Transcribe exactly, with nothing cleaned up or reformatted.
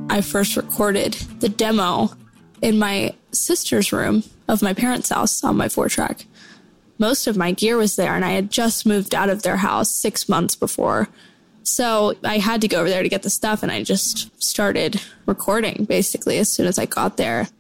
I first recorded the demo in my sister's room of my parents' house on my four track. Most of my gear was there, and I had just moved out of their house six months before. So I had to go over there to get the stuff, and I just started recording basically as soon as I got there.